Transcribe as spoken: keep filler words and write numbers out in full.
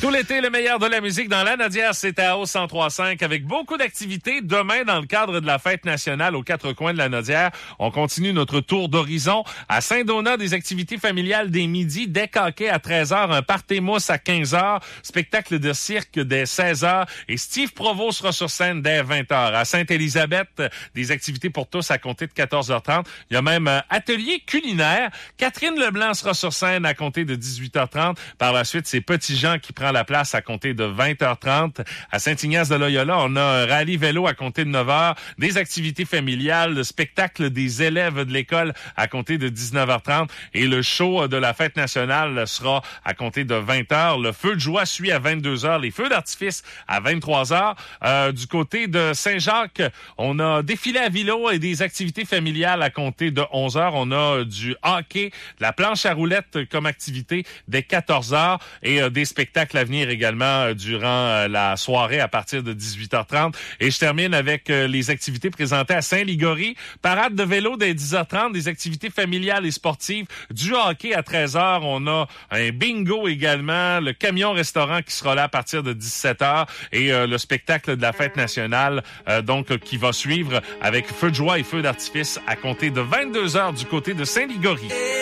Tout l'été, le meilleur de la musique dans la Nodière, c'est à O cent trois cinq avec beaucoup d'activités. Demain, dans le cadre de la fête nationale aux quatre coins de la Nodière, on continue notre tour d'horizon. À Saint-Donat, des activités familiales dès midi, deck hockey à treize heures, un party mousse à quinze heures, spectacle de cirque dès seize heures et Steve Provost sera sur scène dès vingt heures. À Sainte-Élisabeth, des activités pour tous à compter de quatorze heures trente. Il y a même un atelier culinaire. Catherine Leblanc sera sur scène à compter de dix-huit heures trente. Par la suite, c'est Petit Jean qui prend la place à compter de vingt heures trente. À Saint-Ignace-de-Loyola, on a un rallye vélo à compter de neuf heures, des activités familiales, le spectacle des élèves de l'école à compter de dix-neuf heures trente et le show de la fête nationale sera à compter de vingt heures. Le feu de joie suit à vingt-deux heures, les feux d'artifice à vingt-trois heures. Euh, du côté de Saint-Jacques, on a défilé à vélo et des activités familiales à compter de onze heures. On a du hockey, de la planche à roulettes comme activité dès quatorze heures et euh, des spectacles à venir également euh, durant euh, la soirée à partir de dix-huit heures trente. Et je termine avec euh, les activités présentées à Saint-Ligory. Parade de vélo dès dix heures trente, des activités familiales et sportives, du hockey à treize heures. On a un bingo également, le camion-restaurant qui sera là à partir de dix-sept heures et euh, le spectacle de la fête nationale euh, donc qui va suivre avec feu de joie et feu d'artifice à compter de vingt-deux heures du côté de Saint-Ligory.